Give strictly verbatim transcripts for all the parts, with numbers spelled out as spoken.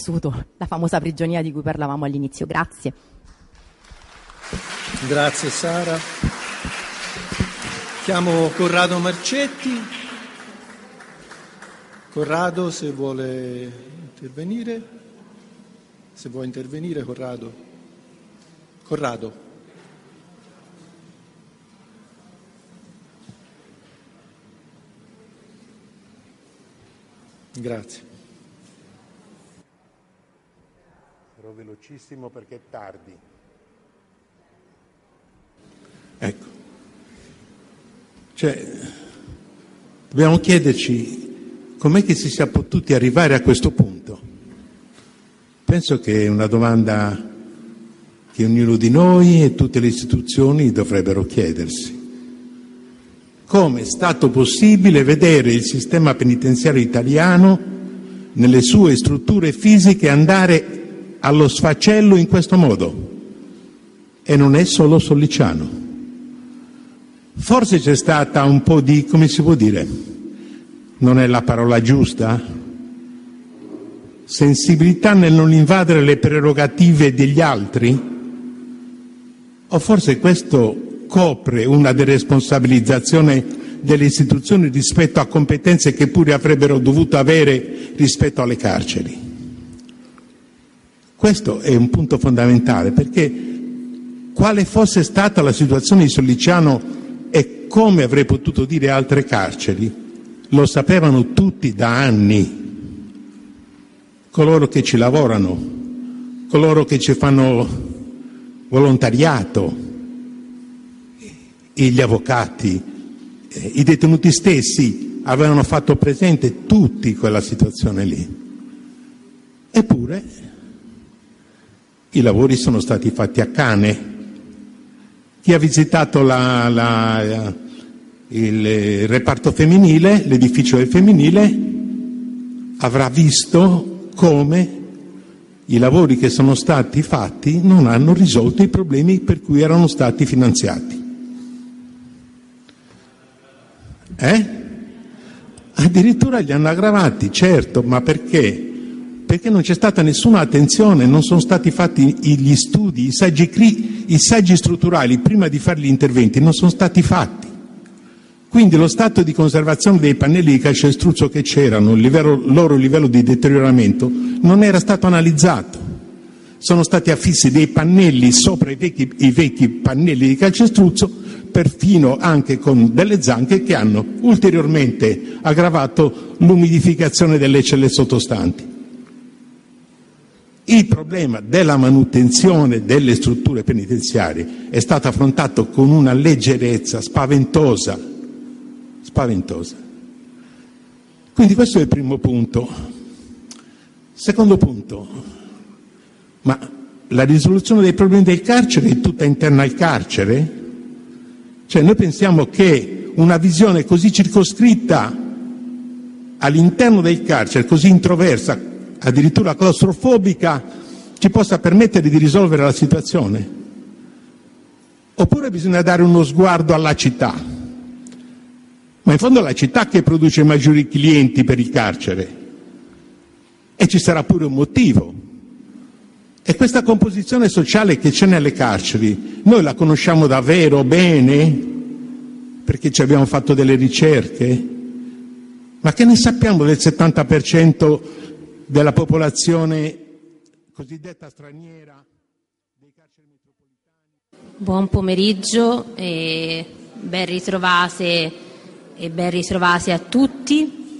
vissuto la famosa prigionia di cui parlavamo all'inizio. Grazie. Grazie Sara. Chiamo Corrado Marcetti. Corrado, se vuole intervenire. Se vuoi intervenire, Corrado. Corrado. Grazie. Sarò velocissimo perché è tardi. Ecco. Cioè, dobbiamo chiederci com'è che si sia potuti arrivare a questo punto. Penso che è una domanda che ognuno di noi e tutte le istituzioni dovrebbero chiedersi. Come è stato possibile vedere il sistema penitenziario italiano nelle sue strutture fisiche andare allo sfacelo in questo modo? E non è solo Sollicciano. Forse c'è stata un po' di, come si può dire, non è la parola giusta, sensibilità nel non invadere le prerogative degli altri? O forse questo copre una deresponsabilizzazione delle istituzioni rispetto a competenze che pure avrebbero dovuto avere rispetto alle carceri? Questo è un punto fondamentale, perché quale fosse stata la situazione di Sollicciano e come avrei potuto dire altre carceri, lo sapevano tutti da anni. Coloro che ci lavorano, coloro che ci fanno volontariato, gli avvocati, eh, i detenuti stessi avevano fatto presente tutti quella situazione lì. Eppure i lavori sono stati fatti a cane. Chi ha visitato la, la, il reparto femminile, l'edificio del femminile, avrà visto come i lavori che sono stati fatti non hanno risolto i problemi per cui erano stati finanziati. Eh? Addirittura li hanno aggravati, certo, ma perché? Perché non c'è stata nessuna attenzione, non sono stati fatti gli studi, i saggi, cri, i saggi strutturali prima di fare gli interventi, non sono stati fatti. Quindi lo stato di conservazione dei pannelli di calcestruzzo che c'erano, il livello, loro livello di deterioramento, non era stato analizzato. Sono stati affissi dei pannelli sopra i vecchi, i vecchi pannelli di calcestruzzo, perfino anche con delle zanche che hanno ulteriormente aggravato l'umidificazione delle celle sottostanti. Il problema della manutenzione delle strutture penitenziarie è stato affrontato con una leggerezza spaventosa, spaventosa. Quindi questo è il primo punto. Secondo punto, ma la risoluzione dei problemi del carcere è tutta interna al carcere? Cioè noi pensiamo che una visione così circoscritta all'interno del carcere, così introversa, addirittura claustrofobica, ci possa permettere di risolvere la situazione? Oppure bisogna dare uno sguardo alla città? Ma in fondo è la città che produce maggiori clienti per il carcere. E ci sarà pure un motivo. E questa composizione sociale che c'è nelle carceri, noi la conosciamo davvero bene, perché ci abbiamo fatto delle ricerche, ma che ne sappiamo del settanta per cento della popolazione cosiddetta straniera dei carceri metropolitani? Buon pomeriggio e ben ritrovate e ben ritrovati a tutti.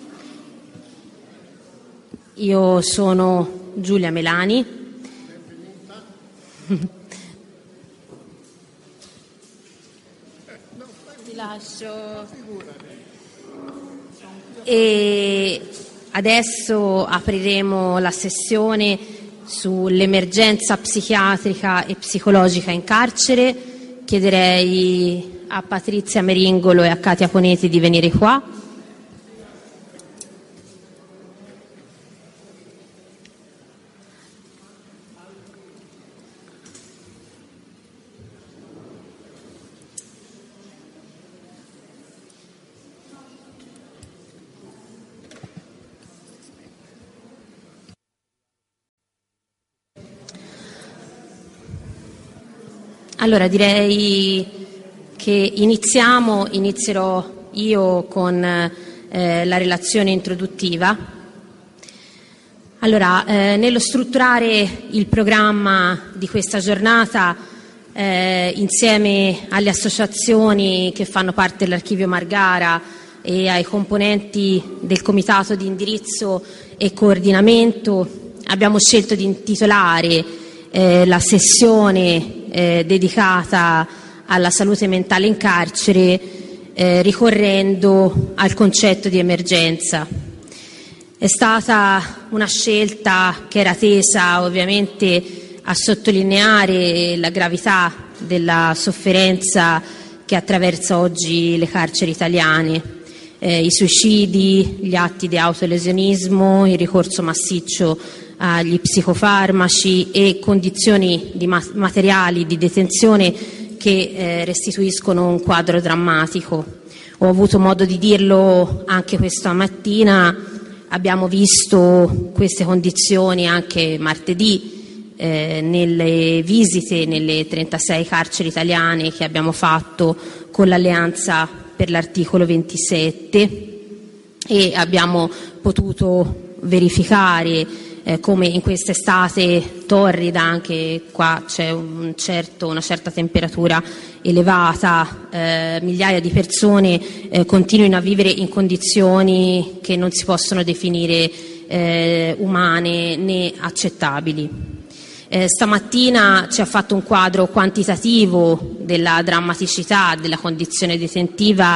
Io sono Giulia Melani. Ti lascio. E adesso apriremo la sessione sull'emergenza psichiatrica e psicologica in carcere. Chiederei a Patrizia Meringolo e a Katia Poneti di venire qua. Allora direi che iniziamo, inizierò io con eh, la relazione introduttiva. Allora, eh, nello strutturare il programma di questa giornata, eh, insieme alle associazioni che fanno parte dell'Archivio Margara e ai componenti del Comitato di indirizzo e coordinamento, abbiamo scelto di intitolare eh, la sessione eh, dedicata alla salute mentale in carcere eh, ricorrendo al concetto di emergenza. È stata una scelta che era tesa ovviamente a sottolineare la gravità della sofferenza che attraversa oggi le carceri italiane, eh, i suicidi, gli atti di autolesionismo, il ricorso massiccio agli psicofarmaci e condizioni di ma- materiali di detenzione che eh, restituiscono un quadro drammatico. Ho avuto modo di dirlo anche questa mattina, abbiamo visto queste condizioni anche martedì eh, nelle visite nelle trentasei carceri italiane che abbiamo fatto con l'Alleanza per l'articolo ventisette, e abbiamo potuto verificare Eh, come in quest'estate torrida, anche qua c'è un certo, una certa temperatura elevata, eh, migliaia di persone eh, continuino a vivere in condizioni che non si possono definire eh, umane né accettabili. Eh, stamattina ci ha fatto un quadro quantitativo della drammaticità della condizione detentiva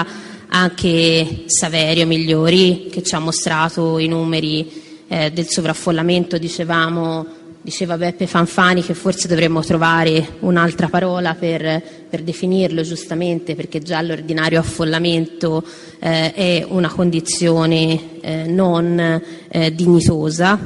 anche Saverio Migliori, che ci ha mostrato i numeri Eh, del sovraffollamento. Dicevamo, diceva Beppe Fanfani che forse dovremmo trovare un'altra parola per, per definirlo, giustamente, perché già l'ordinario affollamento eh, è una condizione eh, non eh, dignitosa.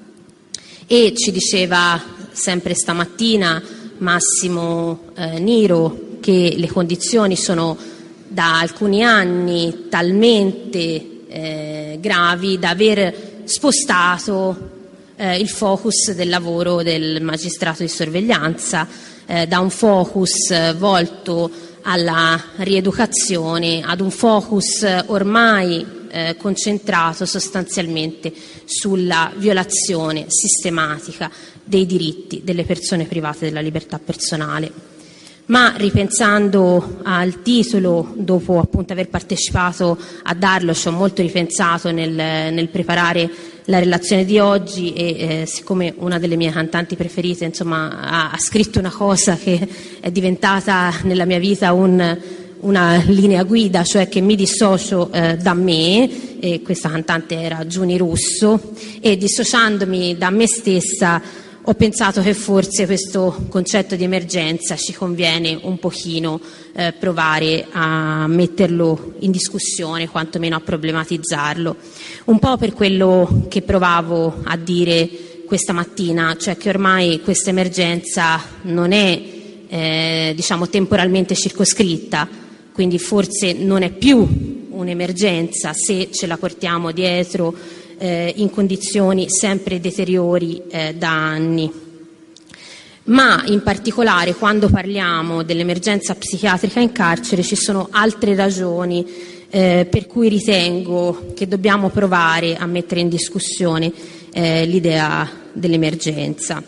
E ci diceva sempre stamattina Massimo eh, Niro che le condizioni sono da alcuni anni talmente eh, gravi da aver spostato eh, il focus del lavoro del magistrato di sorveglianza eh, da un focus eh, volto alla rieducazione ad un focus eh, ormai eh, concentrato sostanzialmente sulla violazione sistematica dei diritti delle persone private della libertà personale. Ma ripensando al titolo, dopo appunto aver partecipato a darlo, ci ho molto ripensato nel, nel preparare la relazione di oggi e eh, siccome una delle mie cantanti preferite insomma ha, ha scritto una cosa che è diventata nella mia vita un, una linea guida, cioè che mi dissocio eh, da me, e questa cantante era Giuni Russo, e dissociandomi da me stessa ho pensato che forse questo concetto di emergenza ci conviene un pochino eh, provare a metterlo in discussione, quantomeno a problematizzarlo. Un po' per quello che provavo a dire questa mattina, cioè che ormai questa emergenza non è eh, diciamo temporalmente circoscritta, quindi forse non è più un'emergenza se ce la portiamo dietro Eh, in condizioni sempre deteriori eh, da anni. Ma in particolare quando parliamo dell'emergenza psichiatrica in carcere ci sono altre ragioni eh, per cui ritengo che dobbiamo provare a mettere in discussione eh, l'idea dell'emergenza.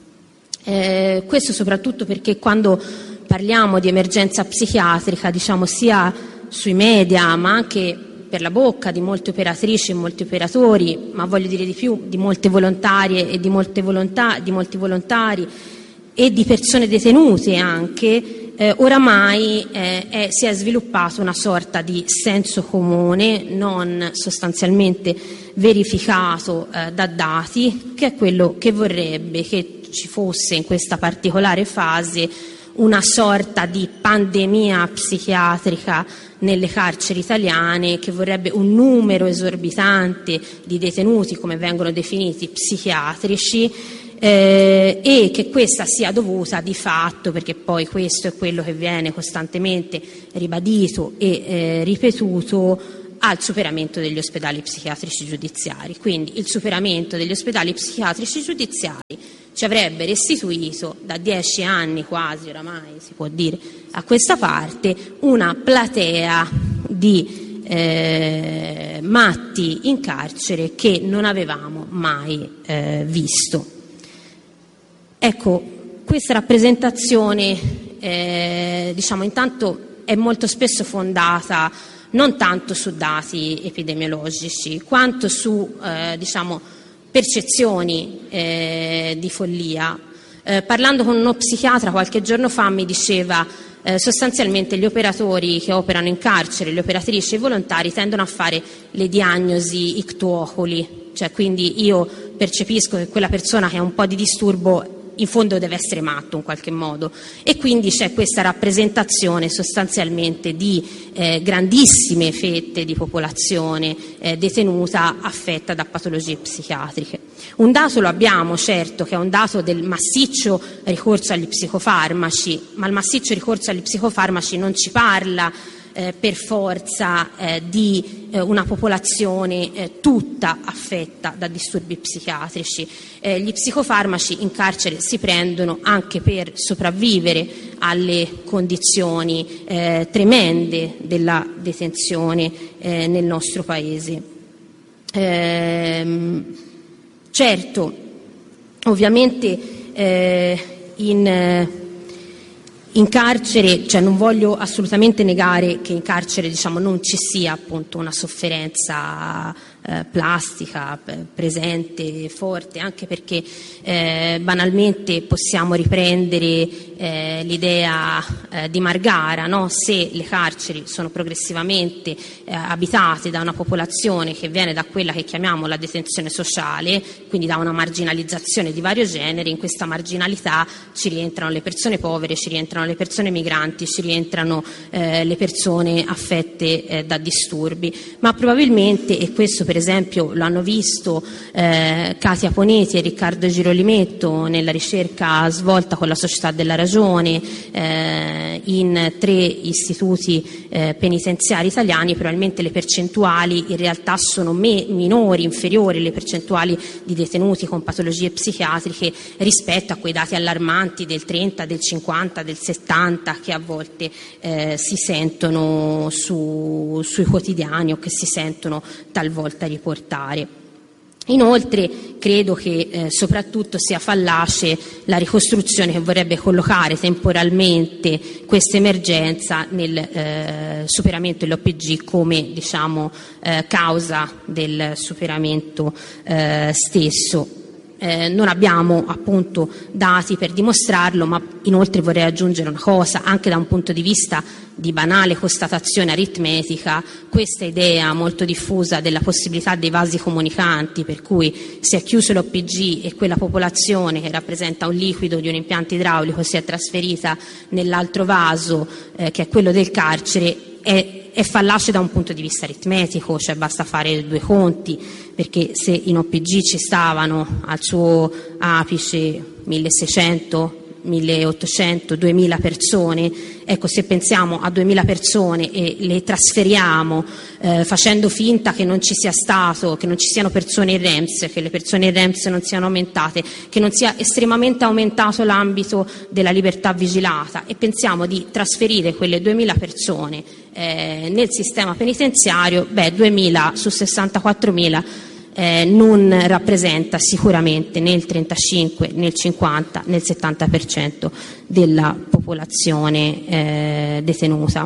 Eh, questo soprattutto perché quando parliamo di emergenza psichiatrica, diciamo sia sui media ma anche per la bocca di molte operatrici e molti operatori, ma voglio dire di più, di molte volontarie e di, molte volontà, di molti volontari e di persone detenute anche, eh, oramai eh, è, si è sviluppato una sorta di senso comune non sostanzialmente verificato eh, da dati, che è quello che vorrebbe che ci fosse in questa particolare fase una sorta di pandemia psichiatrica nelle carceri italiane, che vorrebbe un numero esorbitante di detenuti, come vengono definiti, psichiatrici, eh, e che questa sia dovuta di fatto, perché poi questo è quello che viene costantemente ribadito e eh, ripetuto, al superamento degli ospedali psichiatrici giudiziari. Quindi il superamento degli ospedali psichiatrici giudiziari ci avrebbe restituito da dieci anni quasi, oramai si può dire, a questa parte, una platea di eh, matti in carcere che non avevamo mai eh, visto. Ecco, questa rappresentazione eh, diciamo intanto è molto spesso fondata non tanto su dati epidemiologici quanto su eh, diciamo percezioni eh, di follia. Eh, parlando con uno psichiatra qualche giorno fa mi diceva eh, sostanzialmente gli operatori che operano in carcere, le operatrici e i volontari tendono a fare le diagnosi ictu oculi, cioè quindi io percepisco che quella persona che ha un po' di disturbo in fondo deve essere matto in qualche modo, e quindi c'è questa rappresentazione sostanzialmente di eh, grandissime fette di popolazione eh, detenuta affetta da patologie psichiatriche. Un dato lo abbiamo, certo, che è un dato del massiccio ricorso agli psicofarmaci, ma il massiccio ricorso agli psicofarmaci non ci parla Eh, per forza eh, di eh, una popolazione eh, tutta affetta da disturbi psichiatrici. Eh, gli psicofarmaci in carcere si prendono anche per sopravvivere alle condizioni eh, tremende della detenzione eh, nel nostro paese. Eh, certo, ovviamente eh, in eh, In carcere, cioè non voglio assolutamente negare che in carcere diciamo, non ci sia appunto una sofferenza eh, plastica p- presente, forte, anche perché eh, banalmente possiamo riprendere eh, l'idea eh, di Margara, no? Se le carceri sono progressivamente eh, abitate da una popolazione che viene da quella che chiamiamo la detenzione sociale, quindi da una marginalizzazione di vario genere, in questa marginalità ci rientrano le persone povere, ci rientrano le persone migranti, ci rientrano eh, le persone affette eh, da disturbi, ma probabilmente, e questo per esempio lo hanno visto eh, Katia Poneti e Riccardo Girolimetto nella ricerca svolta con la Società della Ragione eh, in tre istituti eh, penitenziari italiani, probabilmente le percentuali in realtà sono me- minori, inferiori alle percentuali di detenuti con patologie psichiatriche rispetto a quei dati allarmanti del trenta, del cinquanta, del settanta che a volte eh, si sentono su, sui quotidiani o che si sentono talvolta riportare. Inoltre credo che eh, soprattutto sia fallace la ricostruzione che vorrebbe collocare temporalmente questa emergenza nel eh, superamento dell'O P G come diciamo eh, causa del superamento eh, stesso. Eh, non abbiamo appunto dati per dimostrarlo, ma inoltre vorrei aggiungere una cosa, anche da un punto di vista di banale constatazione aritmetica, questa idea molto diffusa della possibilità dei vasi comunicanti, per cui si è chiuso l'O P G e quella popolazione che rappresenta un liquido di un impianto idraulico si è trasferita nell'altro vaso, eh, che è quello del carcere, è è fallace da un punto di vista aritmetico, cioè basta fare due conti, perché se in O P G ci stavano al suo apice milleseicento, milleottocento, duemila persone, ecco, se pensiamo a duemila persone e le trasferiamo eh, facendo finta che non ci sia stato, che non ci siano persone in R E M S, che le persone in R E M S non siano aumentate, che non sia estremamente aumentato l'ambito della libertà vigilata, e pensiamo di trasferire quelle duemila persone eh, nel sistema penitenziario, beh, duemila su sessantaquattromila Eh, non rappresenta sicuramente né il trentacinque, né il cinquanta, né il settanta per cento della popolazione eh, detenuta.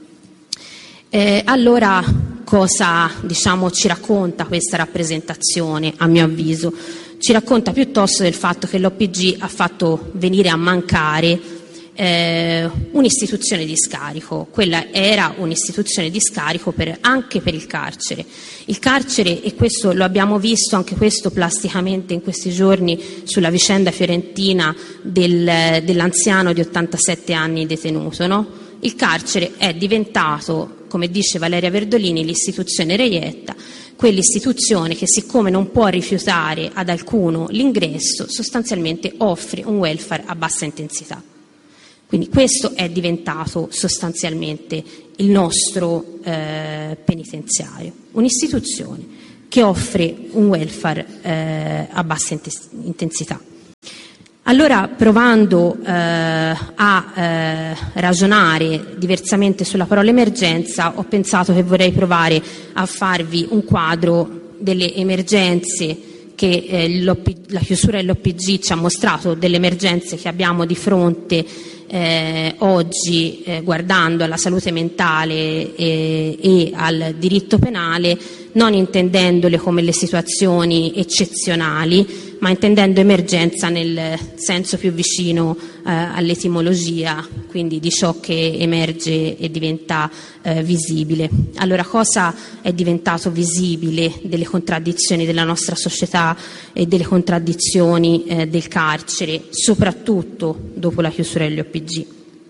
Eh, allora cosa diciamo, ci racconta questa rappresentazione, a mio avviso? Ci racconta piuttosto del fatto che l'O P G ha fatto venire a mancare Eh, un'istituzione di scarico. Quella era un'istituzione di scarico per, anche per il carcere. Il carcere, e questo lo abbiamo visto anche questo plasticamente in questi giorni sulla vicenda fiorentina del, dell'anziano di ottantasette anni detenuto, no? Il carcere è diventato, come dice Valeria Verdolini, l'istituzione reietta, quell'istituzione che, siccome non può rifiutare ad alcuno l'ingresso, sostanzialmente offre un welfare a bassa intensità. Quindi questo è diventato sostanzialmente il nostro eh, penitenziario, un'istituzione che offre un welfare eh, a bassa intensità. Allora, provando eh, a eh, ragionare diversamente sulla parola emergenza, ho pensato che vorrei provare a farvi un quadro delle emergenze che eh, la chiusura dell'O P G ci ha mostrato, delle emergenze che abbiamo di fronte eh, oggi eh, guardando alla salute mentale eh, e al diritto penale, non intendendole come le situazioni eccezionali, ma intendendo emergenza nel senso più vicino eh, all'etimologia, quindi di ciò che emerge e diventa eh, visibile. Allora, cosa è diventato visibile delle contraddizioni della nostra società e delle contraddizioni eh, del carcere, soprattutto dopo la chiusura degli O P G?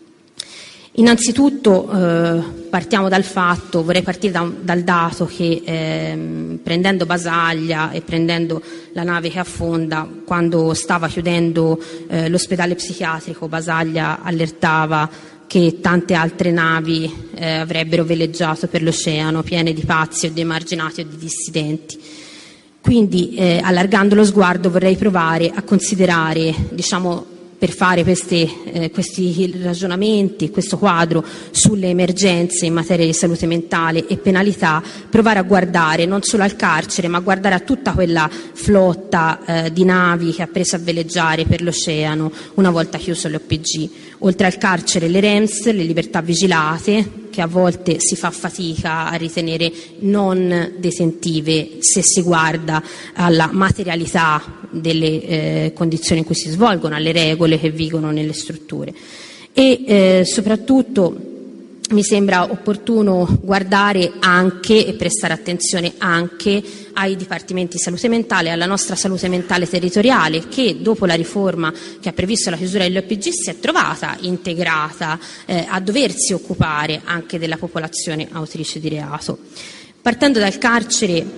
Innanzitutto eh, partiamo dal fatto, vorrei partire da, dal dato che ehm, prendendo Basaglia e prendendo la nave che affonda, quando stava chiudendo eh, l'ospedale psichiatrico, Basaglia allertava che tante altre navi eh, avrebbero veleggiato per l'oceano piene di pazzi o di emarginati o di dissidenti. Quindi eh, allargando lo sguardo vorrei provare a considerare, diciamo, per fare queste, eh, questi ragionamenti, questo quadro sulle emergenze in materia di salute mentale e penalità, provare a guardare non solo al carcere, ma a guardare a tutta quella flotta eh, di navi che ha preso a veleggiare per l'oceano una volta chiuso l'O P G. Oltre al carcere, le R E M S, le libertà vigilate, che a volte si fa fatica a ritenere non detentive se si guarda alla materialità delle eh, condizioni in cui si svolgono, alle regole che vigono nelle strutture. E eh, soprattutto mi sembra opportuno guardare anche e prestare attenzione anche ai dipartimenti di salute mentale, alla nostra salute mentale territoriale, che dopo la riforma che ha previsto la chiusura degli O P G si è trovata integrata eh, a doversi occupare anche della popolazione autrice di reato. Partendo dal carcere,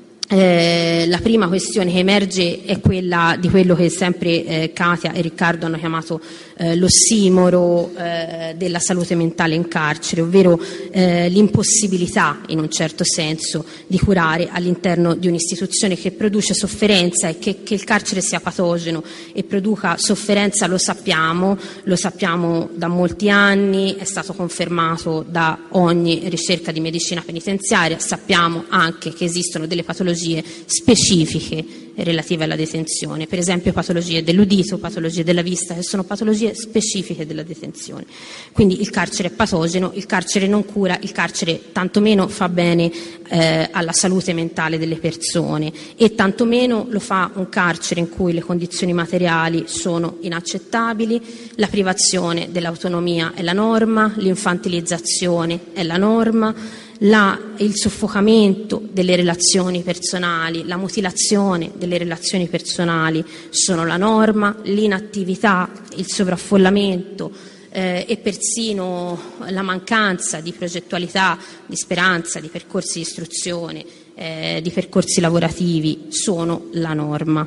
Eh, la prima questione che emerge è quella di quello che sempre eh, Katia e Riccardo hanno chiamato eh, l'ossimoro eh, della salute mentale in carcere, ovvero eh, l'impossibilità in un certo senso di curare all'interno di un'istituzione che produce sofferenza, e che, che il carcere sia patogeno e produca sofferenza lo sappiamo, lo sappiamo da molti anni, è stato confermato da ogni ricerca di medicina penitenziaria, sappiamo anche che esistono delle patologie specifiche relative alla detenzione, per esempio patologie dell'udito, patologie della vista, che sono patologie specifiche della detenzione. Quindi il carcere è patogeno, il carcere non cura, il carcere tantomeno fa bene eh, alla salute mentale delle persone, e tantomeno lo fa un carcere in cui le condizioni materiali sono inaccettabili, la privazione dell'autonomia è la norma, l'infantilizzazione è la norma, La, il soffocamento delle relazioni personali, la mutilazione delle relazioni personali sono la norma, l'inattività, il sovraffollamento eh, e persino la mancanza di progettualità, di speranza, di percorsi di istruzione, eh, di percorsi lavorativi sono la norma.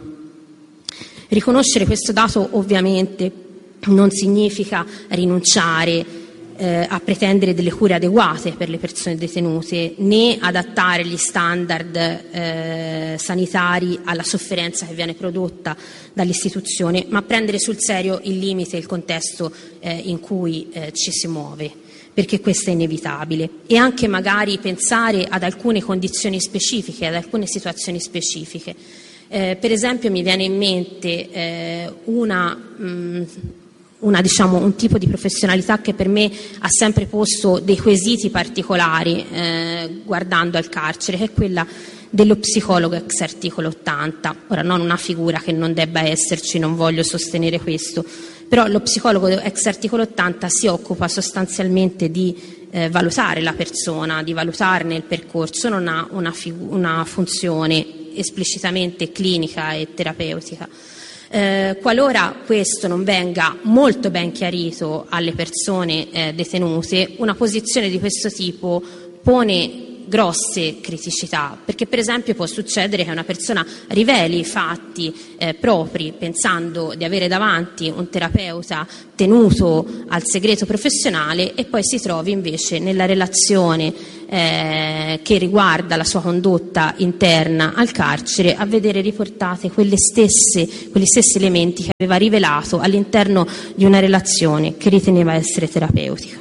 Riconoscere questo dato ovviamente non significa rinunciare Eh, a pretendere delle cure adeguate per le persone detenute, né adattare gli standard eh, sanitari alla sofferenza che viene prodotta dall'istituzione, ma prendere sul serio il limite e il contesto eh, in cui eh, ci si muove, perché questo è inevitabile, e anche magari pensare ad alcune condizioni specifiche, ad alcune situazioni specifiche. Eh, per esempio mi viene in mente eh, una mh, Una, diciamo, un tipo di professionalità che per me ha sempre posto dei quesiti particolari eh, guardando al carcere, che è quella dello psicologo ex articolo ottanta. Ora, non una figura che non debba esserci, non voglio sostenere questo, però lo psicologo ex articolo ottanta si occupa sostanzialmente di eh, valutare la persona, di valutarne il percorso, non ha una, figu- una funzione esplicitamente clinica e terapeutica. Eh, qualora questo non venga molto ben chiarito alle persone eh, detenute, una posizione di questo tipo pone grosse criticità, perché per esempio può succedere che una persona riveli i fatti eh, propri pensando di avere davanti un terapeuta tenuto al segreto professionale e poi si trovi invece nella relazione eh, che riguarda la sua condotta interna al carcere a vedere riportate quelle stesse, quegli stessi elementi che aveva rivelato all'interno di una relazione che riteneva essere terapeutica.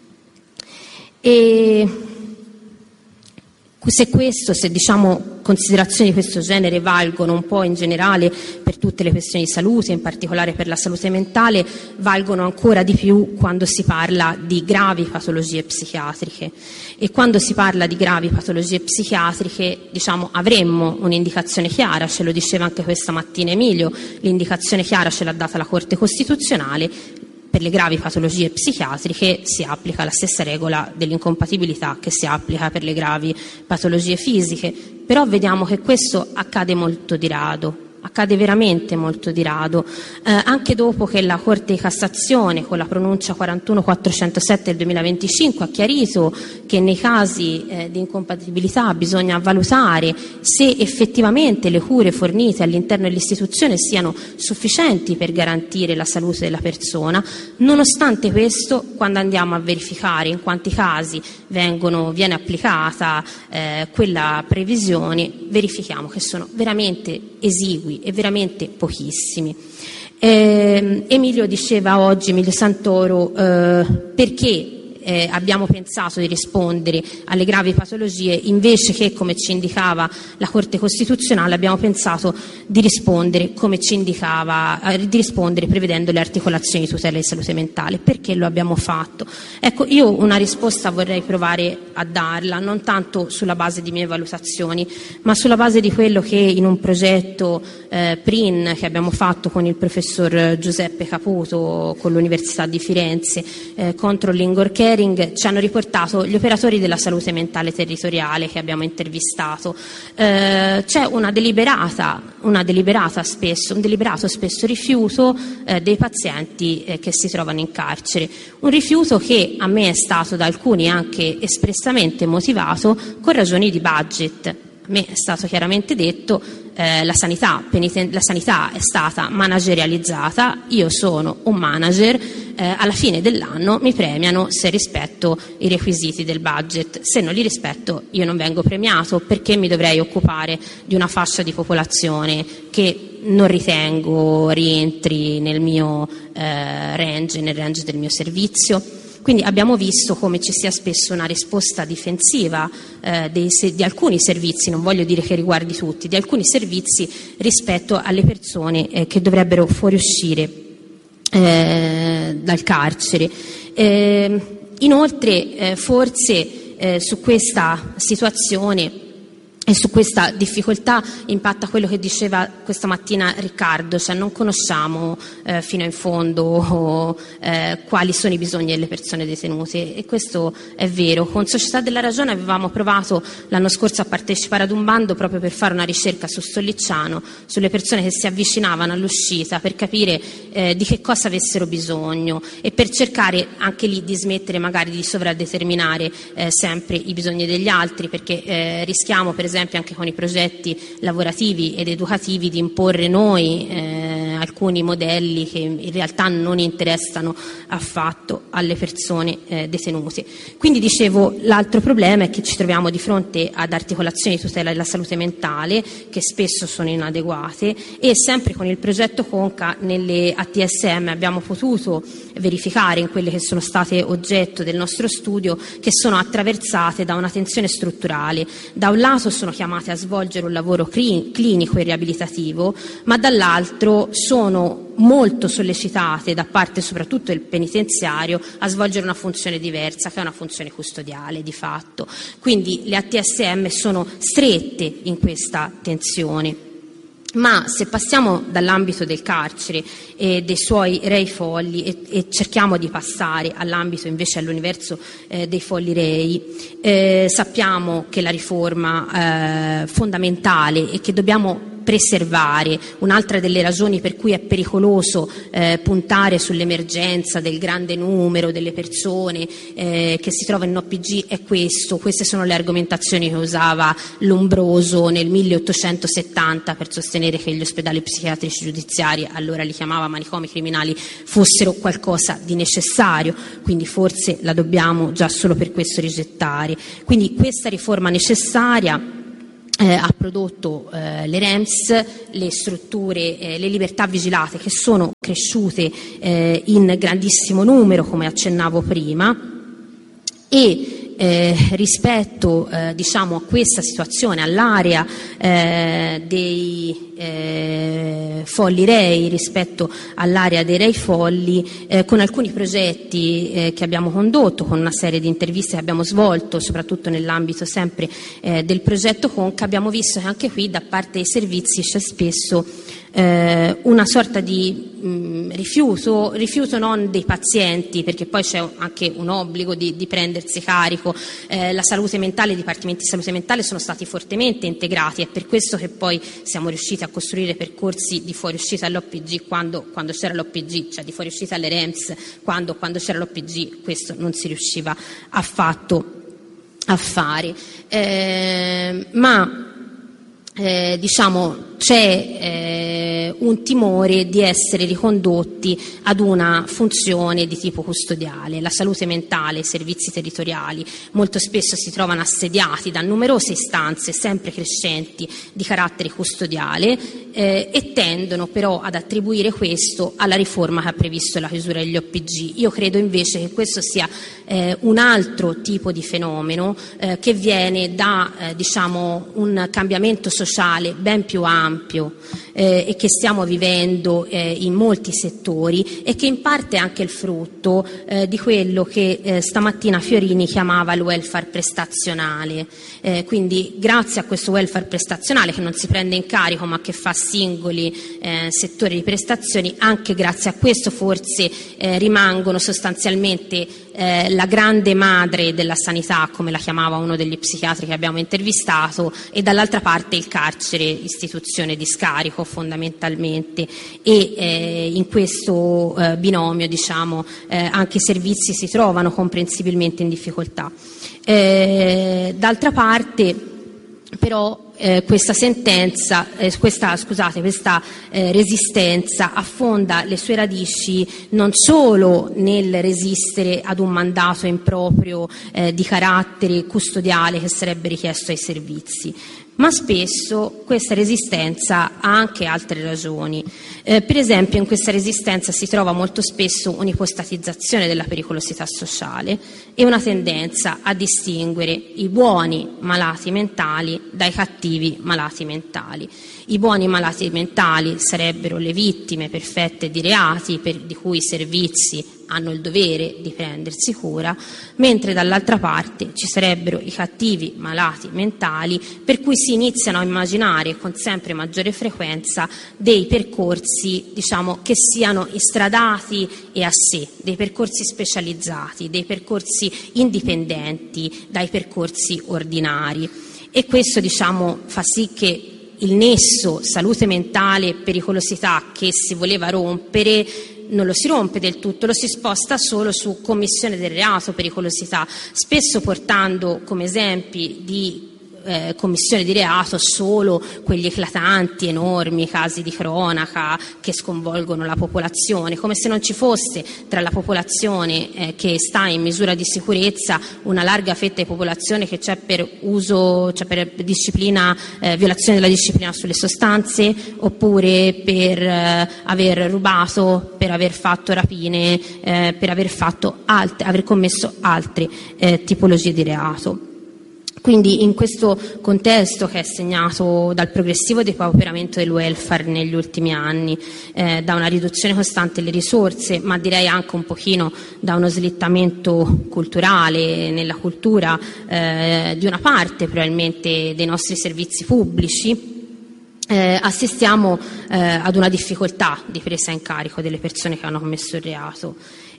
E se questo, se diciamo considerazioni di questo genere valgono un po' in generale per tutte le questioni di salute, in particolare per la salute mentale, valgono ancora di più quando si parla di gravi patologie psichiatriche. E quando si parla di gravi patologie psichiatriche, diciamo, avremmo un'indicazione chiara, ce lo diceva anche questa mattina Emilio, l'indicazione chiara ce l'ha data la Corte Costituzionale. Per le gravi patologie psichiatriche si applica la stessa regola dell'incompatibilità che si applica per le gravi patologie fisiche, però vediamo che questo accade molto di rado. Accade veramente molto di rado, eh, anche dopo che la Corte di Cassazione con la pronuncia quarantuno quattrocentosette del duemilaventicinque ha chiarito che nei casi eh, di incompatibilità bisogna valutare se effettivamente le cure fornite all'interno dell'istituzione siano sufficienti per garantire la salute della persona. Nonostante questo, quando andiamo a verificare in quanti casi vengono, viene applicata eh, quella previsione, verifichiamo che sono veramente esigui e veramente pochissimi. Eh, Emilio diceva oggi, Emilio Santoro, eh, perché eh, abbiamo pensato di rispondere alle gravi patologie invece che, come ci indicava la Corte Costituzionale, abbiamo pensato di rispondere come ci indicava, eh, di rispondere prevedendo le articolazioni di tutela di salute mentale. Perché lo abbiamo fatto? Ecco, io una risposta vorrei provare a darla, non tanto sulla base di mie valutazioni, ma sulla base di quello che in un progetto eh, P R I N che abbiamo fatto con il professor Giuseppe Caputo con l'Università di Firenze, eh, Controlling or Caring, ci hanno riportato gli operatori della salute mentale territoriale che abbiamo intervistato. Eh, c'è una deliberata, una deliberata spesso, un deliberato spesso rifiuto eh, dei pazienti eh, che si trovano in carcere, un rifiuto che a me è stato da alcuni anche espressamente motivato con ragioni di budget. A me è stato chiaramente detto eh, la sanità, peniten- la sanità è stata managerializzata, io sono un manager, eh, alla fine dell'anno mi premiano se rispetto i requisiti del budget, se non li rispetto io non vengo premiato, perché mi dovrei occupare di una fascia di popolazione che non ritengo rientri nel mio eh, range, nel range del mio servizio. Quindi abbiamo visto come ci sia spesso una risposta difensiva eh, dei, se, di alcuni servizi, non voglio dire che riguardi tutti, di alcuni servizi rispetto alle persone eh, che dovrebbero fuoriuscire eh, dal carcere. Eh, inoltre eh, forse eh, su questa situazione e su questa difficoltà impatta quello che diceva questa mattina Riccardo, cioè non conosciamo eh, fino in fondo eh, quali sono i bisogni delle persone detenute, e questo è vero. Con Società della Ragione avevamo provato l'anno scorso a partecipare ad un bando proprio per fare una ricerca su Stollicciano, sulle persone che si avvicinavano all'uscita, per capire eh, di che cosa avessero bisogno e per cercare anche lì di smettere magari di sovradeterminare eh, sempre i bisogni degli altri, perché eh, rischiamo per esempio esempio anche con i progetti lavorativi ed educativi di imporre noi eh, alcuni modelli che in realtà non interessano affatto alle persone eh, detenute. Quindi dicevo, l'altro problema è che ci troviamo di fronte ad articolazioni di tutela della salute mentale che spesso sono inadeguate, e sempre con il progetto Conca nelle A T S M abbiamo potuto verificare in quelle che sono state oggetto del nostro studio che sono attraversate da una tensione strutturale. Da un lato sono chiamate a svolgere un lavoro clinico e riabilitativo, ma dall'altro sono molto sollecitate da parte soprattutto del penitenziario a svolgere una funzione diversa, che è una funzione custodiale di fatto. Quindi le A T S M sono strette in questa tensione. Ma se passiamo dall'ambito del carcere e dei suoi rei folli e, e cerchiamo di passare all'ambito invece all'universo eh, dei folli rei, eh, sappiamo che la riforma eh, fondamentale e che dobbiamo preservare. Un'altra delle ragioni per cui è pericoloso eh, puntare sull'emergenza del grande numero delle persone eh, che si trovano in O P G è questo. Queste sono le argomentazioni che usava Lombroso nel milleottocentosettanta per sostenere che gli ospedali psichiatrici giudiziari, allora li chiamava manicomi criminali, fossero qualcosa di necessario, quindi forse la dobbiamo già solo per questo rigettare. Quindi questa riforma necessaria Eh, ha prodotto eh, le R E M S, le strutture, eh, le libertà vigilate, che sono cresciute eh, in grandissimo numero, come accennavo prima, e eh, rispetto eh, diciamo a questa situazione, all'area eh, dei eh, folli rei rispetto all'area dei rei folli, eh, con alcuni progetti eh, che abbiamo condotto, con una serie di interviste che abbiamo svolto, soprattutto nell'ambito sempre eh, del progetto Conca, abbiamo visto che anche qui da parte dei servizi c'è spesso eh, una sorta di mh, rifiuto, rifiuto non dei pazienti, perché poi c'è anche un obbligo di, di prendersi carico, eh, la salute mentale, i dipartimenti di salute mentale sono stati fortemente integrati, è per questo che poi siamo riusciti a costruire percorsi di fuoriuscita all'O P G quando, quando c'era l'O P G, cioè di fuoriuscita alle R E M S quando, quando c'era l'O P G questo non si riusciva affatto a fare. Eh, ma eh, diciamo c'è eh, un timore di essere ricondotti ad una funzione di tipo custodiale. La salute mentale, i servizi territoriali molto spesso si trovano assediati da numerose istanze sempre crescenti di carattere custodiale eh, e tendono però ad attribuire questo alla riforma che ha previsto la chiusura degli O P G. Io credo invece che questo sia eh, un altro tipo di fenomeno eh, che viene da eh, diciamo un cambiamento sociale ben più ampio eh, e che stiamo vivendo eh, in molti settori e che in parte è anche il frutto eh, di quello che eh, stamattina Fiorini chiamava il welfare prestazionale. Eh, quindi grazie a questo welfare prestazionale che non si prende in carico ma che fa singoli eh, settori di prestazioni, anche grazie a questo forse eh, rimangono sostanzialmente eh, la grande madre della sanità, come la chiamava uno degli psichiatri che abbiamo intervistato, e dall'altra parte il carcere, istituzione di scarico fondamentalmente, e eh, in questo eh, binomio diciamo eh, anche i servizi si trovano comprensibilmente in difficoltà. Eh, d'altra parte però eh, questa sentenza, eh, questa, scusate, questa eh, resistenza affonda le sue radici non solo nel resistere ad un mandato improprio eh, di carattere custodiale che sarebbe richiesto ai servizi, ma spesso questa resistenza ha anche altre ragioni. Eh, per esempio in questa resistenza si trova molto spesso un'ipostatizzazione della pericolosità sociale e una tendenza a distinguere i buoni malati mentali dai cattivi malati mentali. I buoni malati mentali sarebbero le vittime perfette di reati per, di cui i servizi hanno il dovere di prendersi cura, mentre dall'altra parte ci sarebbero i cattivi malati mentali per cui si iniziano a immaginare con sempre maggiore frequenza dei percorsi diciamo che siano istradati e a sé, dei percorsi specializzati, dei percorsi indipendenti dai percorsi ordinari, e questo diciamo fa sì che il nesso salute mentale e pericolosità che si voleva rompere non lo si rompe del tutto, lo si sposta solo su commissione del reato, pericolosità, spesso portando come esempi di eh, commissione di reato solo quegli eclatanti, enormi casi di cronaca che sconvolgono la popolazione, come se non ci fosse tra la popolazione eh, che sta in misura di sicurezza una larga fetta di popolazione che c'è per uso, cioè per disciplina, eh, violazione della disciplina sulle sostanze, oppure per eh, aver rubato, per aver fatto rapine, eh, per aver fatto altre, aver commesso altre eh, tipologie di reato. Quindi in questo contesto che è segnato dal progressivo depauperamento del welfare negli ultimi anni, eh, da una riduzione costante delle risorse, ma direi anche un pochino da uno slittamento culturale nella cultura eh, di una parte probabilmente dei nostri servizi pubblici, Eh, assistiamo eh, ad una difficoltà di presa in carico delle persone che hanno commesso il reato,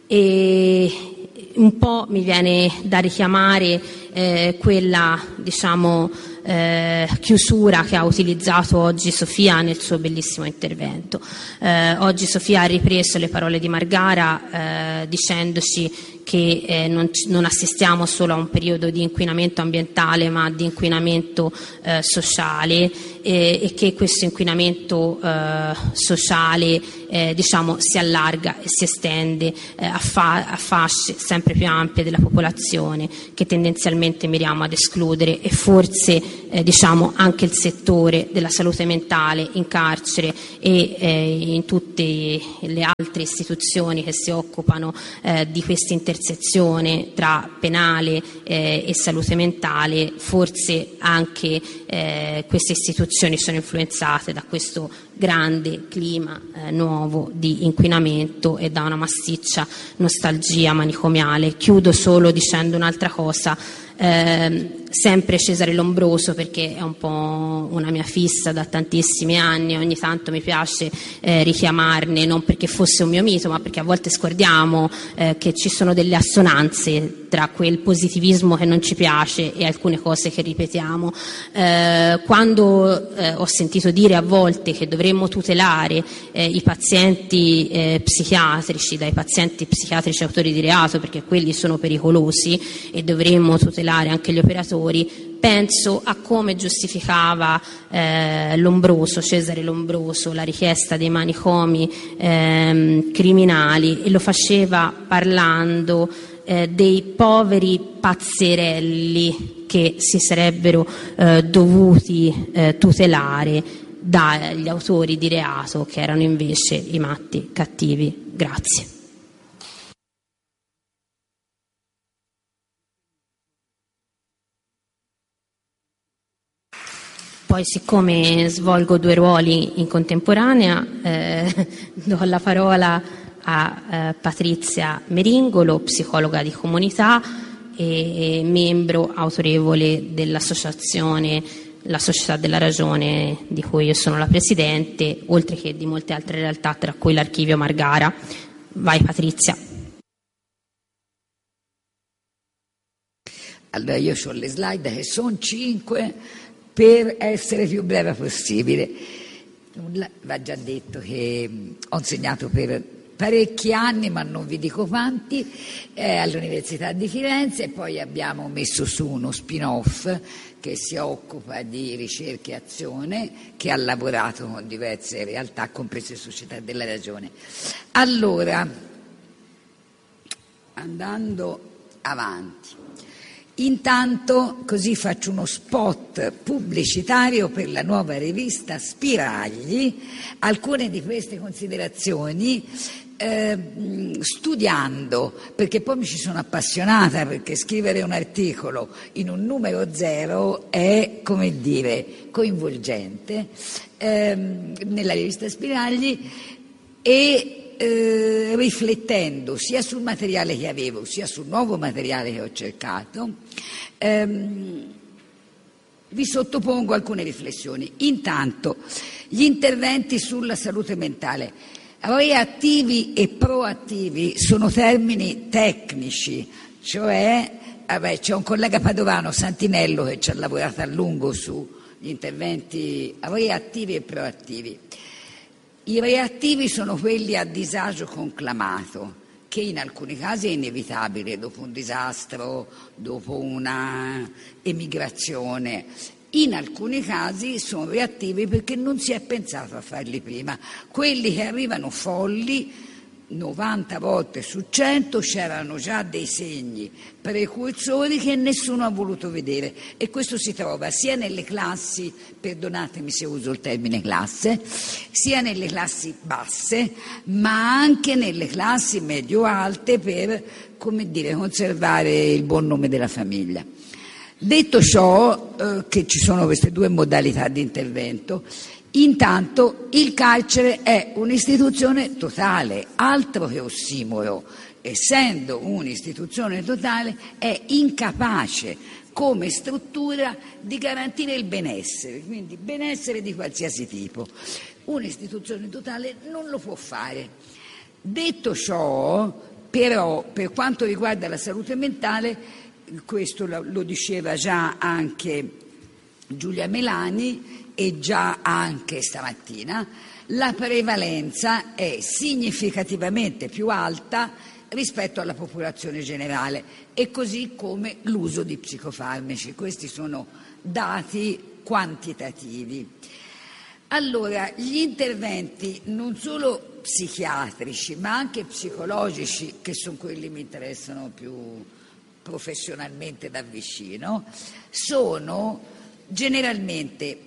e un po' mi viene da richiamare eh, quella diciamo eh, chiusura che ha utilizzato oggi Sofia nel suo bellissimo intervento. Eh, oggi Sofia ha ripreso le parole di Margara eh, dicendoci che eh, non, non assistiamo solo a un periodo di inquinamento ambientale, ma di inquinamento eh, sociale, eh, e che questo inquinamento eh, sociale eh, diciamo si allarga e si estende eh, a, fa- a fasce sempre più ampie della popolazione, che tendenzialmente miriamo ad escludere, e forse eh, diciamo anche il settore della salute mentale in carcere e eh, in tutte le altre istituzioni che si occupano eh, di questa intersezione tra penale eh, e salute mentale, forse anche eh, queste istituzioni sono influenzate da questo grande clima eh, nuovo di inquinamento e da una massiccia nostalgia manicomiale. Chiudo solo dicendo un'altra cosa. Eh, sempre Cesare Lombroso, perché è un po' una mia fissa da tantissimi anni, ogni tanto mi piace eh, richiamarne, non perché fosse un mio mito, ma perché a volte scordiamo eh, che ci sono delle assonanze tra quel positivismo che non ci piace e alcune cose che ripetiamo. Eh, quando eh, ho sentito dire a volte che dovremmo tutelare eh, i pazienti eh, psichiatrici dai pazienti psichiatrici autori di reato, perché quelli sono pericolosi, e dovremmo tutelare anche gli operatori, penso a come giustificava eh, Lombroso, Cesare Lombroso, la richiesta dei manicomi ehm, criminali, e lo faceva parlando eh, dei poveri pazzerelli che si sarebbero eh, dovuti eh, tutelare dagli autori di reato, che erano invece i matti cattivi. Grazie. Poi, siccome svolgo due ruoli in contemporanea, eh, do la parola a eh, Patrizia Meringolo, psicologa di comunità e membro autorevole dell'associazione La Società della Ragione, di cui io sono la presidente, oltre che di molte altre realtà, tra cui l'Archivio Margara. Vai Patrizia. Allora, io ho le slide che sono cinque per essere più breve possibile. Va già detto che ho insegnato per parecchi anni, ma non vi dico quanti, eh, all'Università di Firenze, e poi abbiamo messo su uno spin-off che si occupa di ricerca e azione, che ha lavorato con diverse realtà, comprese Società della Ragione. Allora, andando avanti, intanto così faccio uno spot pubblicitario per la nuova rivista Spiragli. Alcune di queste considerazioni eh, studiando, perché poi mi ci sono appassionata, perché scrivere un articolo in un numero zero è, come dire, coinvolgente, eh, nella rivista Spiragli, e Eh, riflettendo sia sul materiale che avevo sia sul nuovo materiale che ho cercato, ehm, vi sottopongo alcune riflessioni. Intanto, gli interventi sulla salute mentale. Reattivi e proattivi sono termini tecnici, cioè vabbè, c'è un collega padovano, Santinello, che ci ha lavorato a lungo sugli interventi reattivi e proattivi. I reattivi sono quelli a disagio conclamato, che in alcuni casi è inevitabile dopo un disastro, dopo una emigrazione. In alcuni casi sono reattivi perché non si è pensato a farli prima. Quelli che arrivano folli, novanta volte su cento c'erano già dei segni precursori che nessuno ha voluto vedere, e questo si trova sia nelle classi, perdonatemi se uso il termine classe, sia nelle classi basse, ma anche nelle classi medio-alte, per, come dire, conservare il buon nome della famiglia. Detto ciò, eh, che ci sono queste due modalità di intervento, intanto il carcere è un'istituzione totale, altro che ossimoro. Essendo un'istituzione totale, è incapace come struttura di garantire il benessere, quindi benessere di qualsiasi tipo. Un'istituzione totale non lo può fare. Detto ciò, però, per quanto riguarda la salute mentale, questo lo diceva già anche Giulia Melani e già anche stamattina, la prevalenza è significativamente più alta rispetto alla popolazione generale, e così come l'uso di psicofarmaci. Questi sono dati quantitativi. Allora, gli interventi non solo psichiatrici ma anche psicologici, che sono quelli che mi interessano più professionalmente da vicino, sono generalmente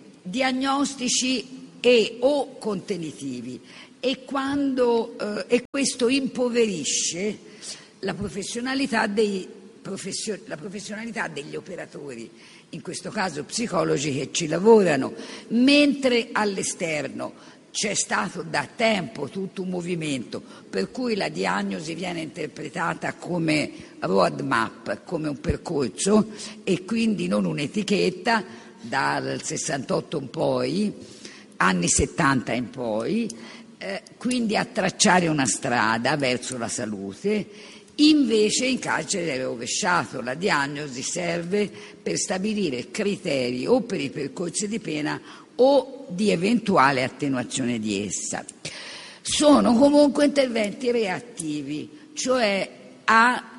diagnostici e o contenitivi, e, quando, eh, e questo impoverisce la professionalità, dei, professio, la professionalità degli operatori, in questo caso psicologi, che ci lavorano, mentre all'esterno c'è stato da tempo tutto un movimento per cui la diagnosi viene interpretata come roadmap, come un percorso, e quindi non un'etichetta, dal sessantotto in poi, anni settanta in poi, eh, quindi a tracciare una strada verso la salute. Invece in carcere è rovesciato, la diagnosi serve per stabilire criteri o per i percorsi di pena o di eventuale attenuazione di essa. Sono comunque interventi reattivi, cioè a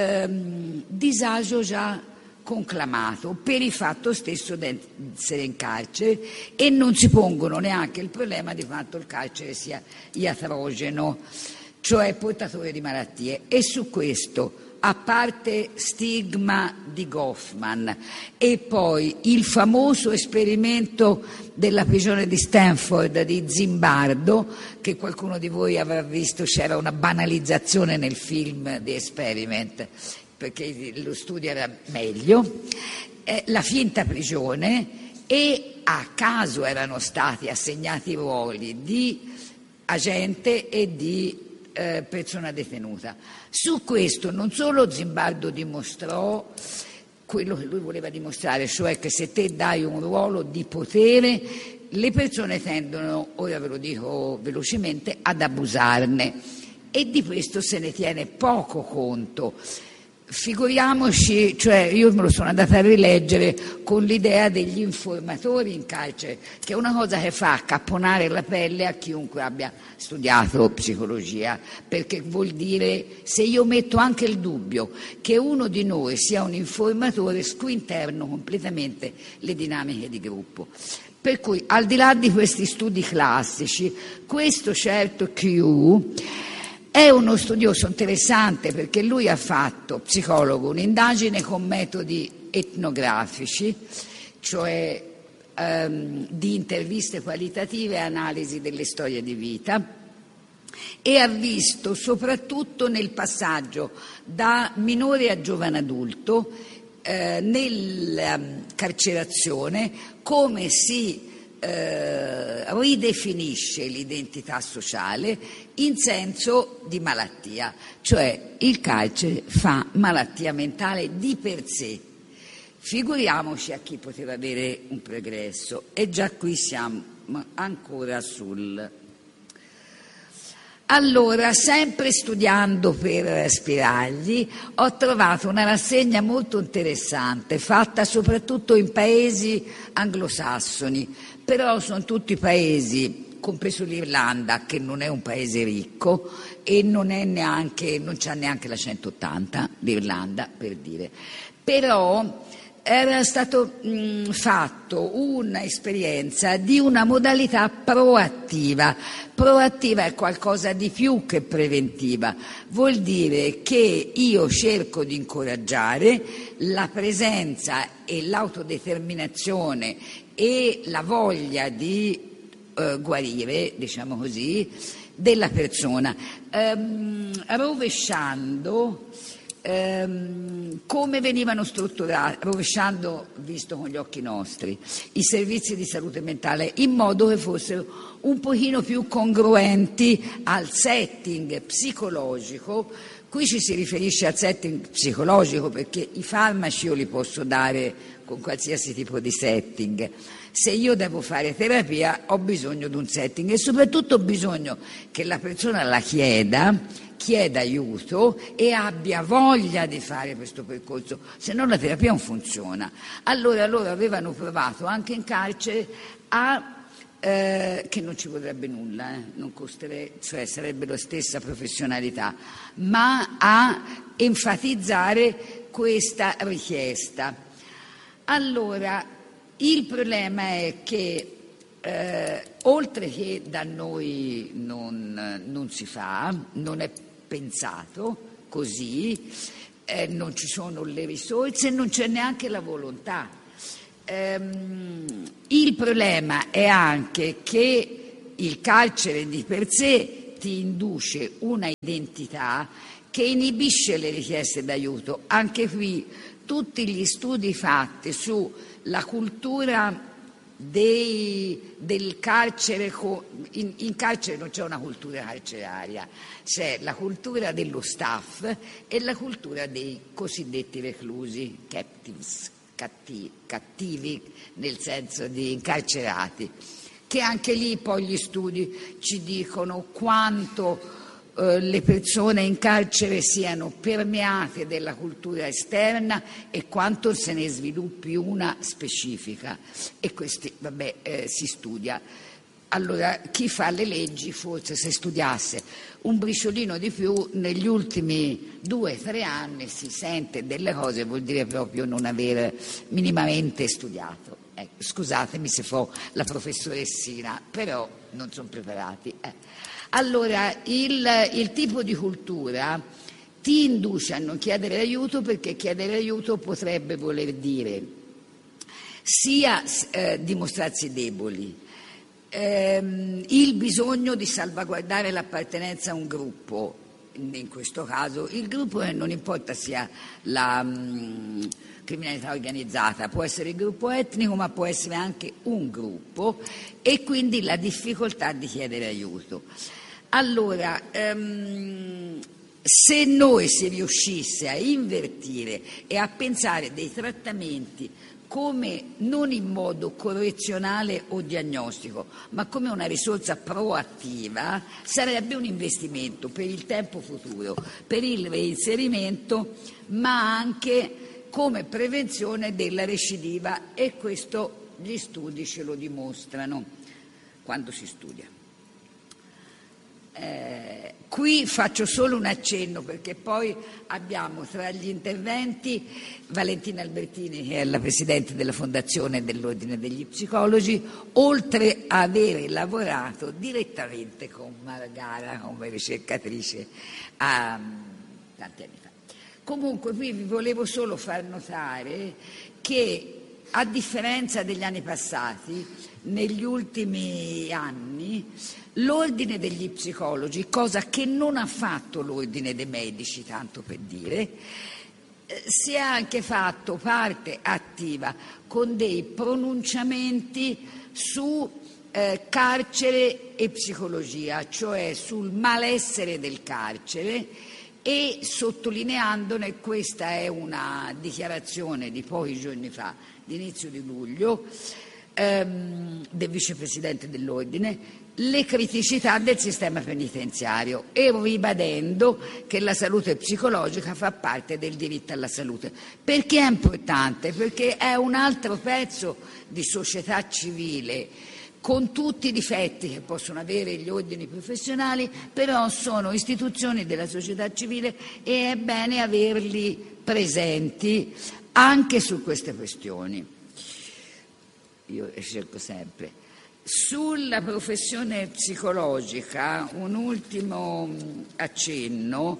ehm, disagio già conclamato per il fatto stesso di essere in carcere, e non si pongono neanche il problema di quanto il carcere sia iatrogeno, cioè portatore di malattie. E su questo, a parte stigma di Goffman e poi il famoso esperimento della prigione di Stanford di Zimbardo, che qualcuno di voi avrà visto, c'era una banalizzazione nel film di Experiment, perché lo studio era meglio, eh, la finta prigione, e a caso erano stati assegnati ruoli di agente e di eh, persona detenuta. Su questo non solo Zimbardo dimostrò quello che lui voleva dimostrare, cioè che se te dai un ruolo di potere, le persone tendono, ora ve lo dico velocemente, ad abusarne, e di questo se ne tiene poco conto. Figuriamoci, cioè io me lo sono andata a rileggere con l'idea degli informatori in carcere, che è una cosa che fa accapponare la pelle a chiunque abbia studiato psicologia, perché vuol dire, se io metto anche il dubbio che uno di noi sia un informatore, squinterno completamente le dinamiche di gruppo. Per cui, al di là di questi studi classici, questo certo Q è uno studioso interessante, perché lui ha fatto, psicologo, un'indagine con metodi etnografici, cioè ehm, di interviste qualitative e analisi delle storie di vita, e ha visto soprattutto nel passaggio da minore a giovane adulto, eh, nella carcerazione, come si Eh, ridefinisce l'identità sociale in senso di malattia, cioè il carcere fa malattia mentale di per sé. Figuriamoci a chi poteva avere un pregresso, e già qui siamo ancora sul... Allora, sempre studiando per Spiragli, ho trovato una rassegna molto interessante, fatta soprattutto in paesi anglosassoni, però sono tutti paesi, compreso l'Irlanda, che non è un paese ricco e non è neanche, non c'ha neanche la centottanta, l'Irlanda, per dire. Però era stato mh, fatto un'esperienza di una modalità proattiva. Proattiva è qualcosa di più che preventiva, vuol dire che io cerco di incoraggiare la presenza e l'autodeterminazione e la voglia di eh, guarire, diciamo così, della persona, ehm, rovesciando ehm, come venivano strutturati, rovesciando, visto con gli occhi nostri, i servizi di salute mentale, in modo che fossero un pochino più congruenti al setting psicologico. Qui ci si riferisce al setting psicologico perché i farmaci io li posso dare con qualsiasi tipo di setting. Se io devo fare terapia ho bisogno di un setting e soprattutto ho bisogno che la persona la chieda, chieda aiuto e abbia voglia di fare questo percorso, se no la terapia non funziona. Allora loro avevano provato anche in carcere a Eh, che non ci vorrebbe nulla, eh, non costerebbe, cioè sarebbe la stessa professionalità, ma a enfatizzare questa richiesta. Allora, il problema è che eh, oltre che da noi non, non si fa, non è pensato così, eh, non ci sono le risorse, non c'è neanche la volontà. Il problema è anche che il carcere di per sé ti induce una identità che inibisce le richieste d'aiuto. Anche qui tutti gli studi fatti sulla cultura dei, del carcere, in, in carcere non c'è una cultura carceraria, c'è la cultura dello staff e la cultura dei cosiddetti reclusi, captives. Cattivi, cattivi nel senso di incarcerati, che anche lì poi gli studi ci dicono quanto eh, le persone in carcere siano permeate della cultura esterna e quanto se ne sviluppi una specifica, e questi vabbè eh, si studia. Allora chi fa le leggi forse se studiasse un briciolino di più negli ultimi due o tre anni si sente delle cose, vuol dire proprio non aver minimamente studiato. Eh, scusatemi se fo la professoressina, però non sono preparati. Eh. Allora il, il tipo di cultura ti induce a non chiedere aiuto, perché chiedere aiuto potrebbe voler dire sia eh, dimostrarsi deboli, il bisogno di salvaguardare l'appartenenza a un gruppo, in questo caso il gruppo non importa sia la mh, criminalità organizzata, può essere il gruppo etnico ma può essere anche un gruppo, e quindi la difficoltà di chiedere aiuto. Allora, um, se noi si riuscisse a invertire e a pensare dei trattamenti come non in modo correzionale o diagnostico, ma come una risorsa proattiva, sarebbe un investimento per il tempo futuro, per il reinserimento, ma anche come prevenzione della recidiva, e questo gli studi ce lo dimostrano quando si studia. Eh, qui faccio solo un accenno perché poi abbiamo tra gli interventi Valentina Albertini, che è la Presidente della Fondazione dell'Ordine degli Psicologi, oltre a avere lavorato direttamente con Margara come ricercatrice a, tanti anni fa. Comunque qui vi volevo solo far notare che, a differenza degli anni passati, negli ultimi anni l'Ordine degli Psicologi, cosa che non ha fatto l'Ordine dei Medici, tanto per dire, si è anche fatto parte attiva con dei pronunciamenti su eh, carcere e psicologia, cioè sul malessere del carcere, e sottolineandone, questa è una dichiarazione di pochi giorni fa, di inizio di luglio, ehm, del vicepresidente dell'Ordine, le criticità del sistema penitenziario, e ribadendo che la salute psicologica fa parte del diritto alla salute. Perché è importante? Perché è un altro pezzo di società civile, con tutti i difetti che possono avere gli ordini professionali, però sono istituzioni della società civile e è bene averli presenti anche su queste questioni. Io cerco sempre. Sulla professione psicologica un ultimo accenno.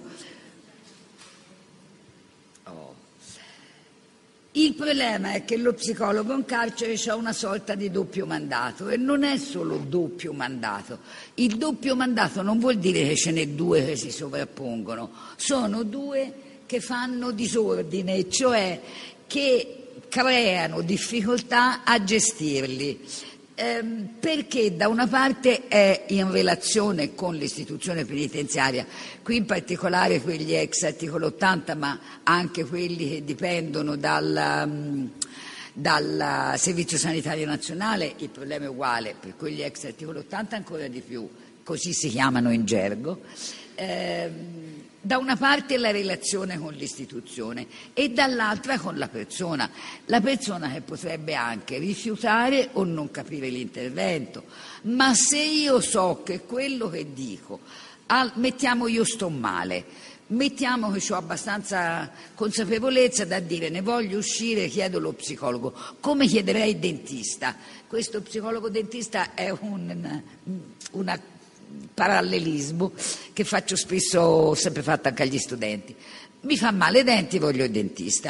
Oh. Il problema è che lo psicologo in carcere ha una sorta di doppio mandato, e non è solo doppio mandato. Il doppio mandato non vuol dire che ce n'è due che si sovrappongono, sono due che fanno disordine, cioè che creano difficoltà a gestirli. Ehm, perché da una parte è in relazione con l'istituzione penitenziaria, qui in particolare quelli ex articolo ottanta, ma anche quelli che dipendono dal, dal Servizio Sanitario Nazionale, il problema è uguale, per quegli ex articolo ottanta ancora di più, così si chiamano in gergo. Eh, da una parte la relazione con l'istituzione e dall'altra con la persona, la persona che potrebbe anche rifiutare o non capire l'intervento, ma se io so che quello che dico, al, mettiamo io sto male, mettiamo che ho abbastanza consapevolezza da dire ne voglio uscire, chiedo lo psicologo, come chiederei il dentista. Questo psicologo dentista è un, una parallelismo che faccio spesso, ho sempre fatto anche agli studenti. Mi fa male i denti, voglio il dentista,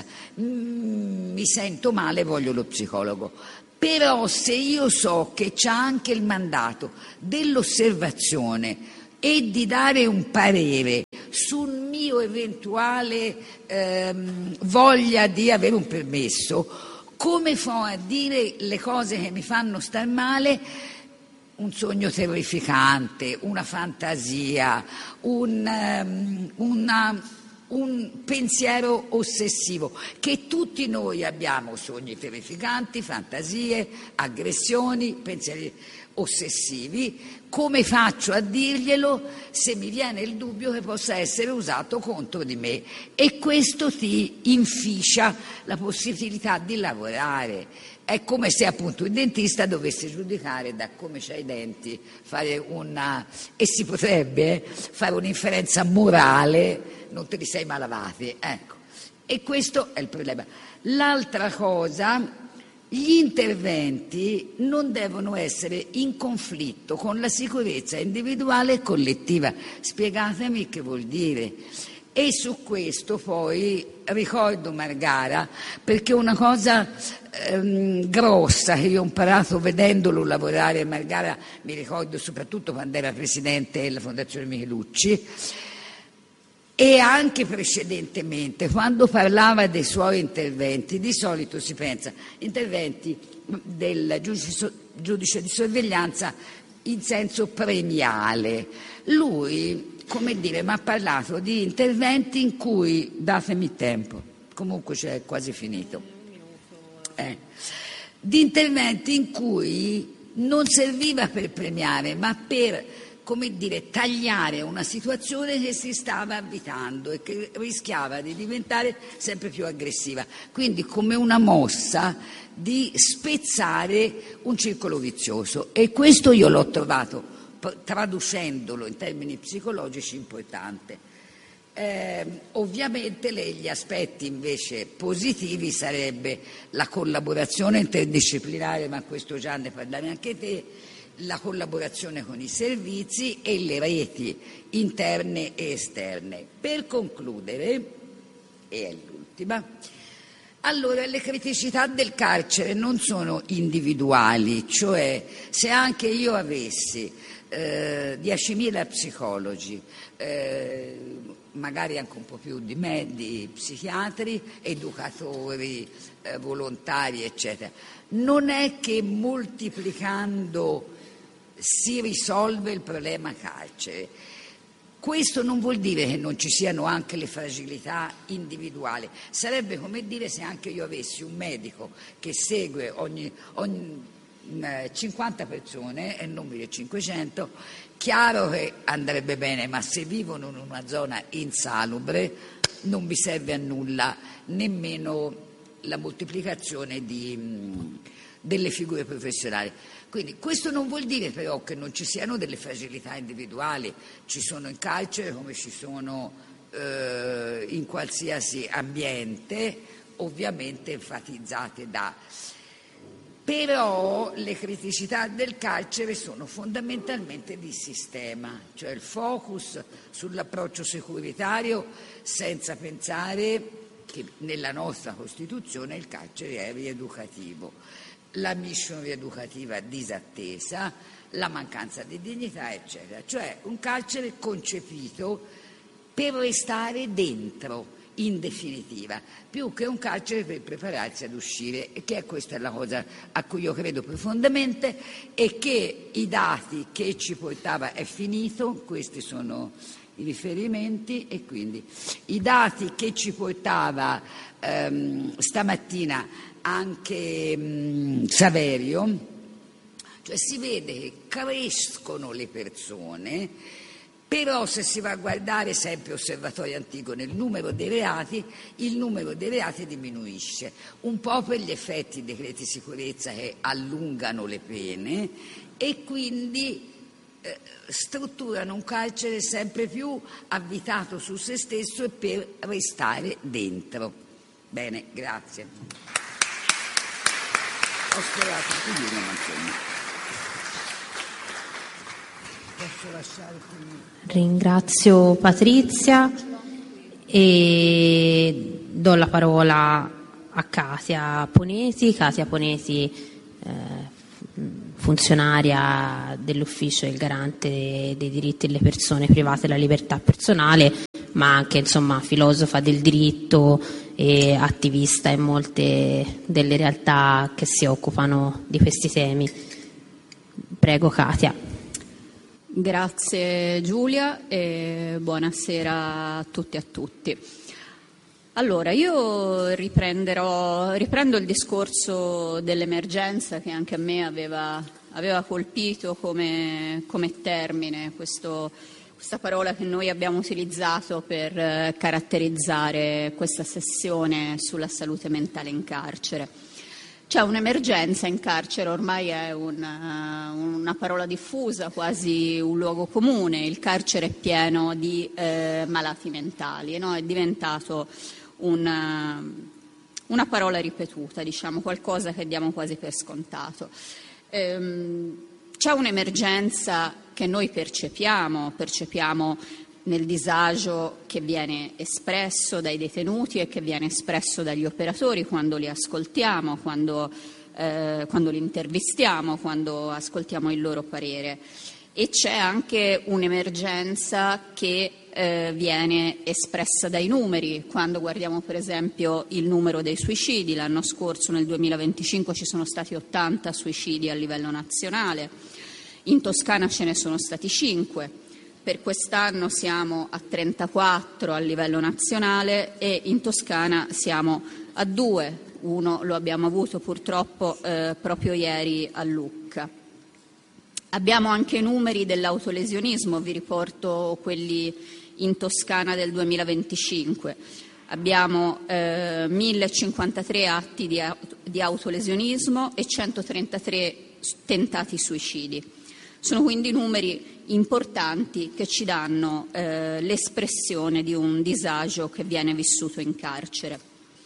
mi sento male, voglio lo psicologo. Però se io so che c'ha anche il mandato dell'osservazione e di dare un parere sul mio eventuale ehm, voglia di avere un permesso, come fo a dire le cose che mi fanno star male? Un sogno terrificante, una fantasia, un, um, una, un pensiero ossessivo, che tutti noi abbiamo sogni terrificanti, fantasie, aggressioni, pensieri ossessivi. Come faccio a dirglielo se mi viene il dubbio che possa essere usato contro di me? E questo ti inficia la possibilità di lavorare. È come se appunto il dentista dovesse giudicare da come c'hai i denti, fare una, e si potrebbe fare un'inferenza morale, non te li sei mai lavati, ecco. E questo è il problema. L'altra cosa, gli interventi non devono essere in conflitto con la sicurezza individuale e collettiva. Spiegatemi che vuol dire. E su questo poi ricordo Margara, perché una cosa ehm, grossa che io ho imparato vedendolo lavorare, Margara mi ricordo soprattutto quando era presidente della Fondazione Michelucci, e anche precedentemente, quando parlava dei suoi interventi, di solito si pensa interventi del giudice, giudice di sorveglianza in senso premiale. Lui, come dire, mi ha parlato di interventi in cui, datemi tempo, comunque c'è quasi finito, eh, di interventi in cui non serviva per premiare, ma per, come dire, tagliare una situazione che si stava avvitando e che rischiava di diventare sempre più aggressiva. Quindi come una mossa di spezzare un circolo vizioso. E questo io l'ho trovato, traducendolo in termini psicologici, importante. Eh, ovviamente le, gli aspetti invece positivi sarebbe la collaborazione interdisciplinare, ma questo già ne parlavi anche te, la collaborazione con i servizi e le reti interne e esterne. Per concludere, e è l'ultima, allora le criticità del carcere non sono individuali, cioè se anche io avessi eh, diecimila psicologi, eh, magari anche un po' più di me, di psichiatri, educatori, eh, volontari, eccetera, non è che moltiplicando si risolve il problema carcere. Questo non vuol dire che non ci siano anche le fragilità individuali. Sarebbe come dire se anche io avessi un medico che segue ogni, ogni eh, cinquanta persone e non millecinquecento, chiaro che andrebbe bene, ma se vivono in una zona insalubre non mi serve a nulla nemmeno la moltiplicazione di, mh, delle figure professionali. Quindi questo non vuol dire però che non ci siano delle fragilità individuali, ci sono in carcere come ci sono eh, in qualsiasi ambiente, ovviamente enfatizzate da... Però le criticità del carcere sono fondamentalmente di sistema, cioè il focus sull'approccio securitario senza pensare che nella nostra Costituzione il carcere è rieducativo. La mission rieducativa disattesa, la mancanza di dignità, eccetera. Cioè un carcere concepito per restare dentro, in definitiva, più che un carcere per prepararsi ad uscire, e che è questa la cosa a cui io credo profondamente, e che i dati che ci portava è finito, questi sono i riferimenti e quindi i dati che ci portava ehm, stamattina anche mh, Saverio, cioè si vede che crescono le persone, però se si va a guardare sempre Osservatorio Antico nel numero dei reati, il numero dei reati diminuisce, un po' per gli effetti dei decreti di sicurezza che allungano le pene e quindi eh, strutturano un carcere sempre più avvitato su se stesso e per restare dentro. Bene, grazie. Ho sperato più di una manzana. Posso lasciare qui? Ringrazio Patrizia e do la parola a Katia Ponesi. Katia Ponesi, eh, funzionaria dell'ufficio del garante dei diritti delle persone private e della libertà personale, ma anche insomma filosofa del diritto e attivista in molte delle realtà che si occupano di questi temi. Prego Katia. Grazie Giulia e buonasera a tutti e a tutti. Allora, io riprenderò, riprendo il discorso dell'emergenza che anche a me aveva, aveva colpito come, come termine, questo, questa parola che noi abbiamo utilizzato per caratterizzare questa sessione sulla salute mentale in carcere. C'è un'emergenza in carcere, ormai è una, una parola diffusa, quasi un luogo comune. Il carcere è pieno di eh, malati mentali, no? È diventato una, una parola ripetuta, diciamo, qualcosa che diamo quasi per scontato. Ehm, c'è un'emergenza che noi percepiamo, percepiamo nel disagio che viene espresso dai detenuti e che viene espresso dagli operatori quando li ascoltiamo, quando, eh, quando li intervistiamo, quando ascoltiamo il loro parere. E c'è anche un'emergenza che eh, viene espressa dai numeri, quando guardiamo per esempio il numero dei suicidi. L'anno scorso, nel duemilaventicinque, ci sono stati ottanta suicidi a livello nazionale, in Toscana ce ne sono stati cinque. Per quest'anno siamo a trentaquattro a livello nazionale e in Toscana siamo a due. Uno lo abbiamo avuto purtroppo eh, proprio ieri a Lucca. Abbiamo anche i numeri dell'autolesionismo, vi riporto quelli in Toscana del duemilaventicinque. Abbiamo eh, millecinquantatré atti di, di autolesionismo e centotrentatré tentati suicidi. Sono quindi numeri importanti che ci danno eh, l'espressione di un disagio che viene vissuto in carcere.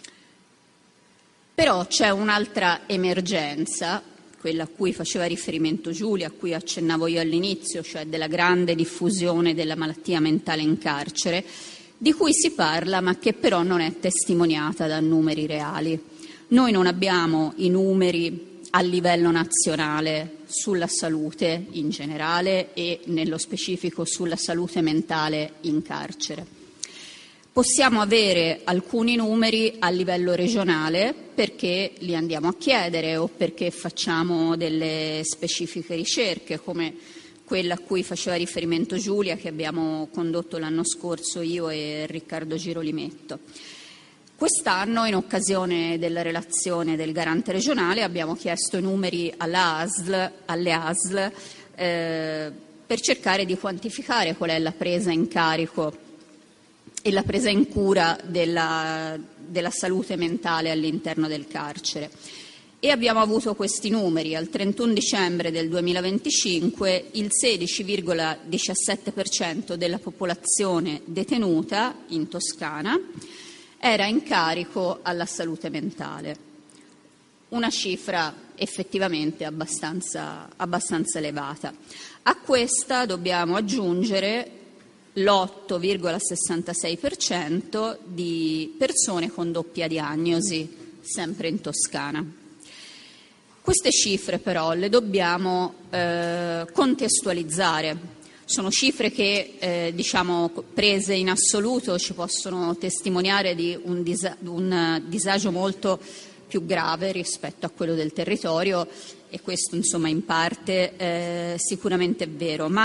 Però c'è un'altra emergenza, quella a cui faceva riferimento Giulia, a cui accennavo io all'inizio, cioè della grande diffusione della malattia mentale in carcere, di cui si parla ma che però non è testimoniata da numeri reali. Noi non abbiamo i numeri a livello nazionale sulla salute in generale e nello specifico sulla salute mentale in carcere. Possiamo avere alcuni numeri a livello regionale perché li andiamo a chiedere o perché facciamo delle specifiche ricerche, come quella a cui faceva riferimento Giulia, che abbiamo condotto l'anno scorso io e Riccardo Girolimetto. Quest'anno, in occasione della relazione del garante regionale, abbiamo chiesto i numeri all'A S L, alle A S L eh, per cercare di quantificare qual è la presa in carico e la presa in cura della, della salute mentale all'interno del carcere. E abbiamo avuto questi numeri. Al trentuno dicembre del duemilaventicinque il sedici virgola diciassette per cento della popolazione detenuta in Toscana era in carico alla salute mentale, una cifra effettivamente abbastanza, abbastanza elevata. A questa dobbiamo aggiungere l'otto virgola sessantasei per cento di persone con doppia diagnosi, sempre in Toscana. Queste cifre però le dobbiamo eh, contestualizzare. Sono cifre che, eh, diciamo, prese in assoluto ci possono testimoniare di un, disa- un disagio molto più grave rispetto a quello del territorio e questo, insomma, in parte eh, sicuramente è vero, ma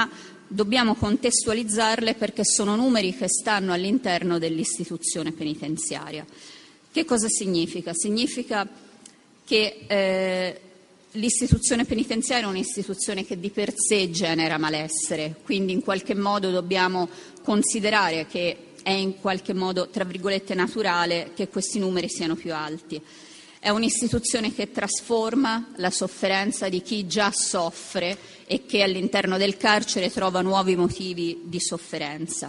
dobbiamo contestualizzarle perché sono numeri che stanno all'interno dell'istituzione penitenziaria. Che cosa significa? Significa che eh, l'istituzione penitenziaria è un'istituzione che di per sé genera malessere, quindi in qualche modo dobbiamo considerare che è in qualche modo, tra virgolette, naturale che questi numeri siano più alti. È un'istituzione che trasforma la sofferenza di chi già soffre e che all'interno del carcere trova nuovi motivi di sofferenza.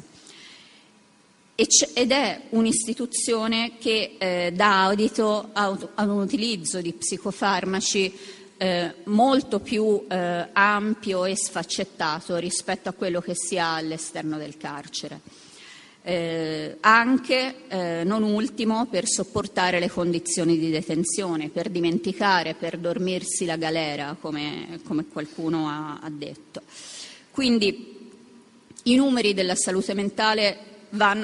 Ed è un'istituzione che eh, dà adito a un utilizzo di psicofarmaci eh, molto più eh, ampio e sfaccettato rispetto a quello che si ha all'esterno del carcere. Eh, anche, eh, non ultimo, per sopportare le condizioni di detenzione, per dimenticare, per dormirsi la galera, come, come qualcuno ha, ha detto. Quindi i numeri della salute mentale vanno